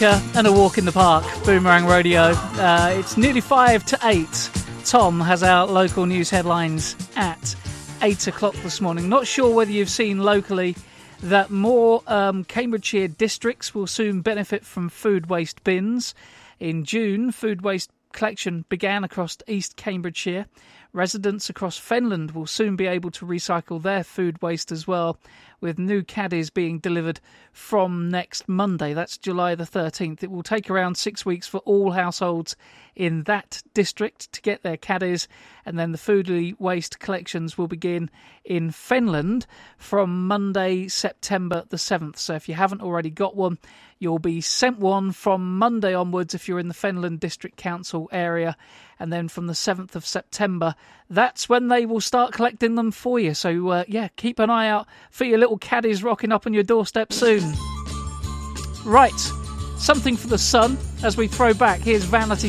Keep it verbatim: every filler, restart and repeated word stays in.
And a walk in the park, Boomerang Radio. Uh, it's nearly five to eight. Tom has our local news headlines at eight o'clock this morning. Not sure whether you've seen locally that more um, Cambridgeshire districts will soon benefit from food waste bins. In June, food waste collection began across East Cambridgeshire. Residents across Fenland will soon be able to recycle their food waste as well, with new caddies being delivered from next Monday. That's July the thirteenth. It will take around six weeks for all households in that district to get their caddies, and then the food waste collections will begin in Fenland from Monday, September the seventh. So if you haven't already got one, you'll be sent one from Monday onwards if you're in the Fenland District Council area. And then from the seventh of September, that's when they will start collecting them for you. So, uh, yeah, keep an eye out for your little caddies rocking up on your doorstep soon. Right, something for the sun as we throw back. Here's Vanity